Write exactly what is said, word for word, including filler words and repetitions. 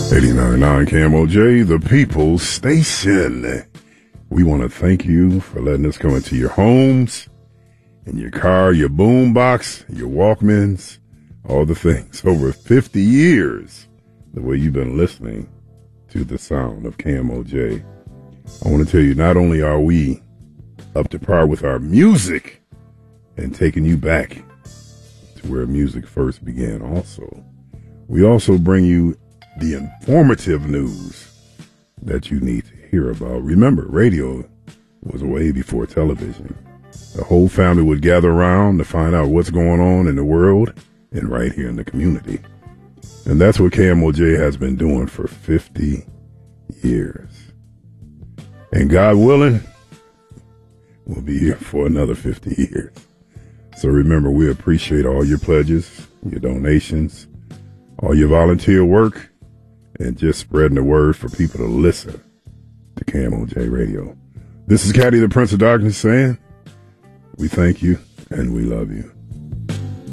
eighty-nine point nine K M O J, the People's Station. We want to thank you for letting us come into your homes, in your car, your boom box, your Walkmans, all the things. Over fifty years, the way you've been listening to the sound of K M O J. I want to tell you, not only are we up to par with our music and taking you back to where music first began also, we also bring you the informative news that you need to hear about. Remember, radio was way before television. The whole family would gather around to find out what's going on in the world and right here in the community. And that's what K M O J has been doing for fifty years. And God willing, we'll be here for another fifty years. So remember, we appreciate all your pledges, your donations, all your volunteer work, and just spreading the word for people to listen to K M O J Radio. This is Caddy, the Prince of Darkness, saying we thank you and we love you.